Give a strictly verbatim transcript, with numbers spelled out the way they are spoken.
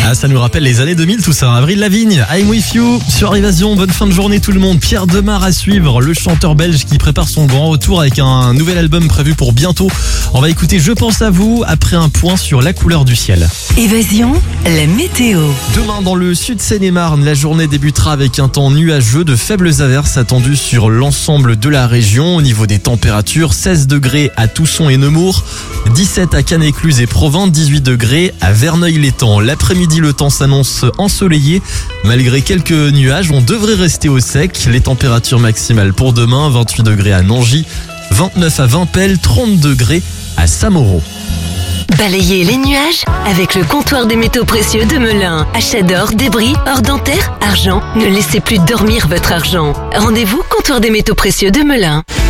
Ah, ça nous rappelle les années deux mille tout ça. Avril Lavigne, I'm with you sur Évasion. Bonne fin de journée tout le monde. Pierre Demar à suivre, le chanteur belge qui prépare son grand retour avec un nouvel album prévu pour bientôt. On va écouter Je pense à vous après un point sur la couleur du ciel. Évasion, la météo. Demain dans le sud Seine-et-Marne, la journée débutera avec un temps nuageux, de faibles averses attendues sur l'ensemble de la région. Au niveau des températures, seize degrés à Tousson et Nemours, dix-sept à Cannes-Écluse et Provins, dix-huit degrés à Verneuil-l'Étang. L'après-midi, le temps s'annonce ensoleillé. Malgré quelques nuages, on devrait rester au sec. Les températures maximales pour demain, vingt-huit degrés à Nangy, vingt-neuf à Vimpel, trente degrés à Samoreau. Balayez les nuages avec le comptoir des métaux précieux de Melun. Achat d'or, débris, or dentaire, argent. Ne laissez plus dormir votre argent. Rendez-vous comptoir des métaux précieux de Melun.